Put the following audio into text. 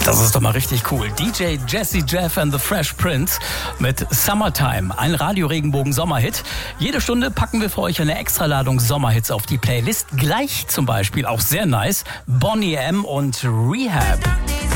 Das ist doch mal richtig cool. DJ Jazzy Jeff and the Fresh Prince mit Summertime, ein Radio-Regenbogen-Sommerhit. Jede Stunde packen wir für euch eine Extraladung Sommerhits auf die Playlist. Gleich zum Beispiel, auch sehr nice, Boney M. und Rehab.